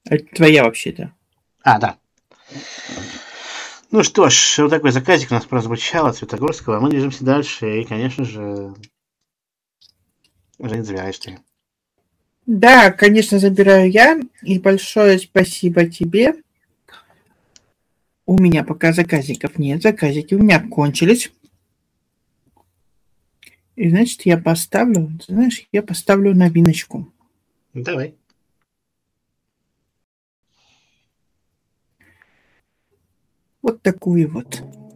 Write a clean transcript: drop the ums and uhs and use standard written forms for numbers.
Это твоя вообще-то. Да. Ну что ж, вот такой заказик у нас прозвучал от Светогорского. Мы движемся дальше. И, конечно же, Жень, забираешь ты. Да, конечно, забираю я. И большое спасибо тебе. У меня пока заказиков нет. Заказики у меня кончились. И, значит, я поставлю новиночку. Давай. Вот такую вот.